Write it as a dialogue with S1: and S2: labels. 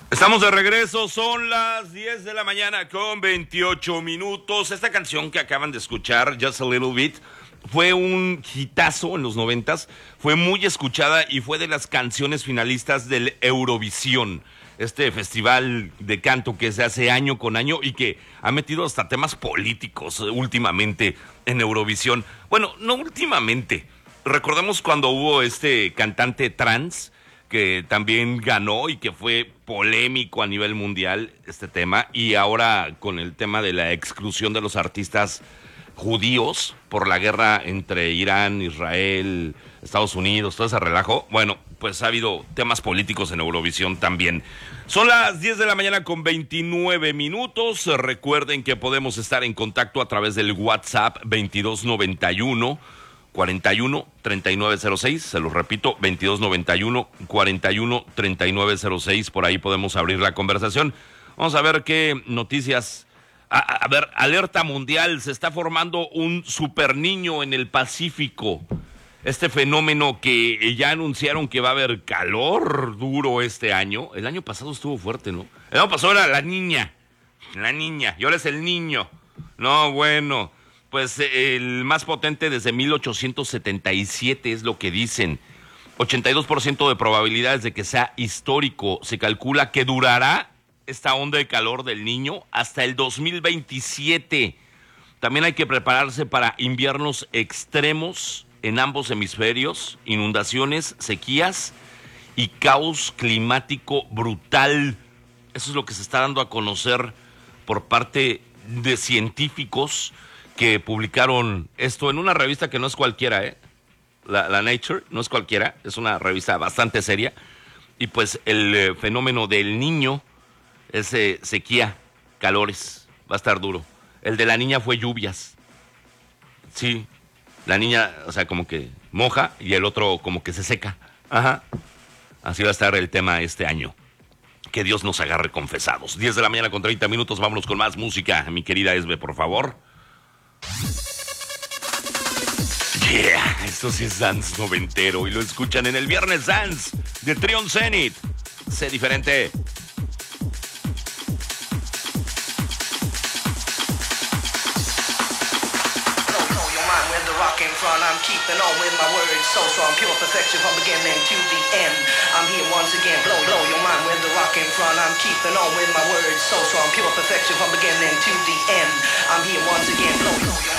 S1: Estamos de regreso, son las 10 de la mañana con 28 minutos. Esta canción que acaban de escuchar, Just a Little Bit, fue un hitazo en los 90s, fue muy escuchada y fue de las canciones finalistas del Eurovisión, este festival de canto que se hace año con año y que ha metido hasta temas políticos últimamente en Eurovisión. Bueno, no últimamente, recordemos cuando hubo este cantante trans que también ganó y que fue polémico a nivel mundial este tema, y ahora con el tema de la exclusión de los artistas judíos por la guerra entre Irán, Israel, Estados Unidos, todo ese relajo. Bueno, pues ha habido temas políticos en Eurovisión también. Son las 10 de la mañana con 29 minutos. Recuerden que podemos estar en contacto a través del WhatsApp 2291 41 3906, se los repito, 2291 41 3906, por ahí podemos abrir la conversación. Vamos a ver qué noticias. A ver, alerta mundial, se está formando un super niño en el Pacífico. Este fenómeno que ya anunciaron que va a haber calor duro este año. El año pasado estuvo fuerte, ¿no? El año pasado era la niña, y ahora es el niño. No, bueno, pues el más potente desde 1877 es lo que dicen. 82% de probabilidades de que sea histórico. Se calcula que durará esta onda de calor del niño hasta el 2027. También hay que prepararse para inviernos extremos en ambos hemisferios, inundaciones, sequías y caos climático brutal. Eso es lo que se está dando a conocer por parte de científicos que publicaron esto en una revista que no es cualquiera, la Nature, no es cualquiera, es una revista bastante seria. Y pues el fenómeno del niño es sequía, calores, va a estar duro. El de la niña fue lluvias. Sí, la niña, o sea, como que moja y el otro como que se seca. Ajá. Así va a estar el tema este año. Que Dios nos agarre confesados. 10 de la mañana con 30 minutos, vámonos con más música. Mi querida Esbe, por favor. Yeah, esto sí es dance noventero y lo escuchan en el Viernes Dance de Trion Zenith. Sé diferente.
S2: I'm keeping on with my words so strong, pure perfection from beginning to the end. I'm here once again, blow your mind with the rock in front. I'm keeping on with my words so strong, pure perfection from beginning to the end. I'm here once again, blow your